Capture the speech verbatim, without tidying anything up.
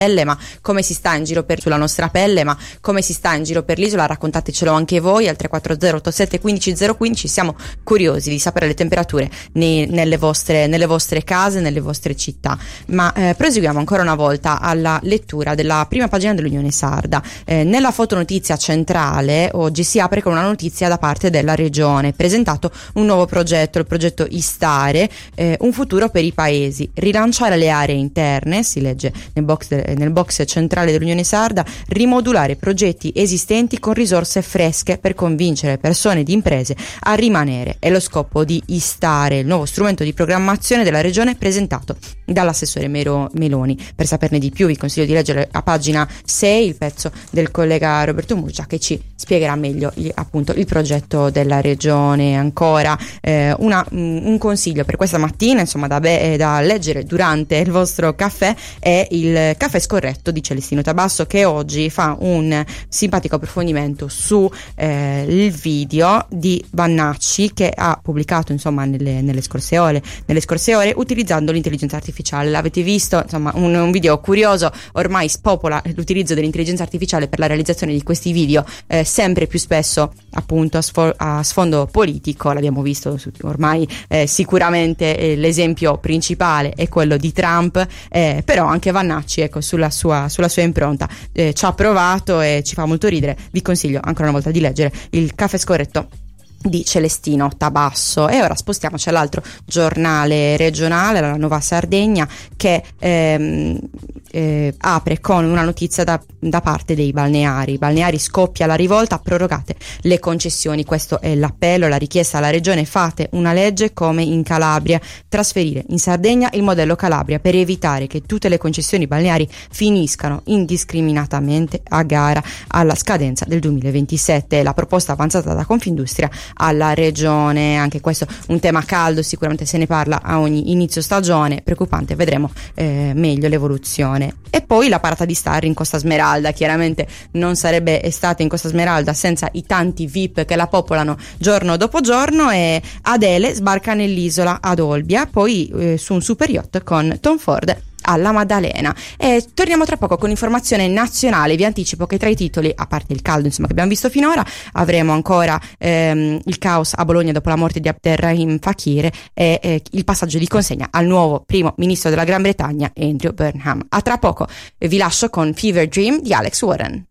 ma come si sta in giro per sulla nostra pelle, ma come si sta in giro per l'isola, raccontatecelo anche voi al tre quattro zero otto sette uno cinque zero uno cinque. Siamo curiosi di sapere le temperature nei, nelle vostre nelle vostre case, nelle vostre città. Ma eh, proseguiamo ancora una volta alla lettura della prima pagina dell'Unione Sarda. Eh, nella fotonotizia centrale oggi si apre con una notizia da parte della regione, presentato un nuovo progetto, il progetto Istare, eh, un futuro per i paesi, rilanciare le aree interne, si legge nel box nel box centrale dell'Unione Sarda, rimodulare progetti esistenti con risorse fresche per convincere persone ed imprese a rimanere. È lo scopo di Istare, il nuovo strumento di programmazione della regione presentato dall'assessore Mero Meloni. Per saperne di più vi consiglio di leggere a pagina sei il pezzo del collega Roberto Murgia che ci spiegherà meglio il, appunto il progetto della regione. Ancora eh, una, un consiglio per questa mattina, insomma, da, be- da leggere durante il vostro caffè è il caffè scorretto di Celestino Tabasso, che oggi fa un simpatico approfondimento su eh, il video di Vannacci che ha pubblicato insomma nelle, nelle scorse ore nelle scorse ore utilizzando l'intelligenza artificiale. L'avete visto? Insomma, un, un video curioso. Ormai spopola l'utilizzo dell'intelligenza artificiale per la realizzazione di questi video eh, sempre più spesso appunto a, sfo- a sfondo politico. L'abbiamo visto ormai eh, sicuramente eh, l'esempio principale è quello di Trump, eh, però anche Vannacci, ecco, sulla sua, sulla sua impronta eh, ci ha provato e ci fa molto ridere. Vi consiglio ancora una volta di leggere il caffè scorretto di Celestino Tabasso. E ora spostiamoci all'altro giornale regionale, la Nuova Sardegna, che ehm, eh, apre con una notizia da, da parte dei balneari. I balneari scoppia la rivolta, prorogate le concessioni. Questo è l'appello, la richiesta alla regione: fate una legge come in Calabria, trasferire in Sardegna il modello Calabria per evitare che tutte le concessioni balneari finiscano indiscriminatamente a gara alla scadenza del duemilaventisette. La proposta avanzata da Confindustria alla regione. Anche questo un tema caldo, sicuramente se ne parla a ogni inizio stagione, preoccupante, vedremo eh, meglio l'evoluzione. E poi la parata di Starri in Costa Smeralda, chiaramente non sarebbe estate in Costa Smeralda senza i tanti V I P che la popolano giorno dopo giorno, e Adele sbarca nell'isola ad Olbia, poi eh, su un super yacht con Tom Ford alla Maddalena. E torniamo tra poco con informazione nazionale. Vi anticipo che tra i titoli, a parte il caldo insomma che abbiamo visto finora, avremo ancora ehm, il caos a Bologna dopo la morte di Abderrahim Fakir e eh, il passaggio di consegna al nuovo primo ministro della Gran Bretagna Andrew Burnham. A tra poco, vi lascio con Fever Dream di Alex Warren.